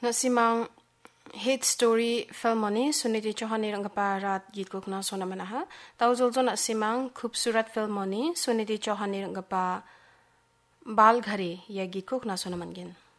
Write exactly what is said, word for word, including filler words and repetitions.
Nasimang hit story filmoni Suniti Chauhan irangpa rat git kokna sona manaha taujoljo nasimang khubsurat filmoni Suniti Chauhan irangpa Bal Ghari ya git kokna sona mangin.